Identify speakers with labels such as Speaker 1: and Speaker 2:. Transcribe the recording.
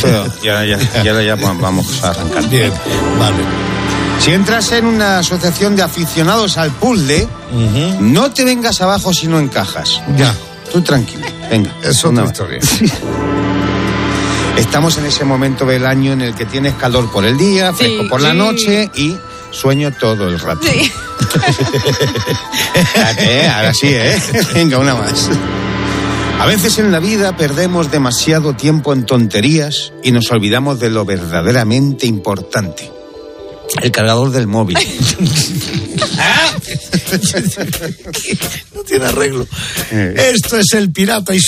Speaker 1: Y ahora ya vamos a arrancar.
Speaker 2: Bien, vale.
Speaker 1: Si entras en una asociación de aficionados al puzzle, no te vengas abajo si no encajas.
Speaker 2: Ya.
Speaker 1: Tú tranquilo, venga.
Speaker 2: Es otra historia.
Speaker 1: Estamos en ese momento del año en el que tienes calor por el día, fresco por la noche y sueño todo el rato.
Speaker 3: Sí.
Speaker 1: Ahora sí, Venga, una más. A veces en la vida perdemos demasiado tiempo en tonterías y nos olvidamos de lo verdaderamente importante. El cargador del móvil.
Speaker 2: No tiene arreglo. Esto es El Pirata y su